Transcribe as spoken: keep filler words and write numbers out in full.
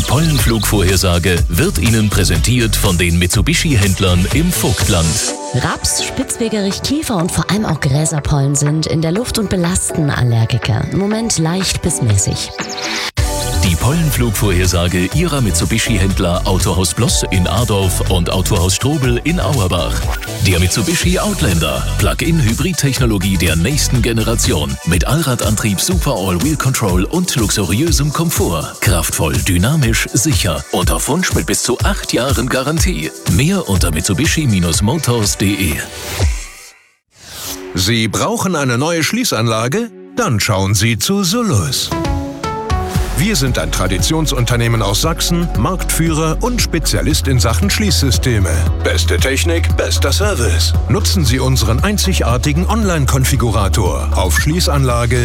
Pollenflugvorhersage wird Ihnen präsentiert von den Mitsubishi-Händlern im Vogtland. Raps, Spitzwegerich, Kiefer und vor allem auch Gräserpollen sind in der Luft und belasten Allergiker. Im Moment leicht bis mäßig. Die Pollenflugvorhersage Ihrer Mitsubishi-Händler Autohaus Bloss in Adorf und Autohaus Strobel in Auerbach. Der Mitsubishi Outlander, Plug-in-Hybrid-Technologie der nächsten Generation. Mit Allradantrieb, Super All-Wheel-Control und luxuriösem Komfort. Kraftvoll, dynamisch, sicher und auf Wunsch mit bis zu acht Jahren Garantie. Mehr unter mitsubishi Motors punkt de. Sie brauchen eine neue Schließanlage? Dann schauen Sie zu Sullus. Wir sind ein Traditionsunternehmen aus Sachsen, Marktführer und Spezialist in Sachen Schließsysteme. Beste Technik, bester Service. Nutzen Sie unseren einzigartigen Online-Konfigurator auf Schließanlage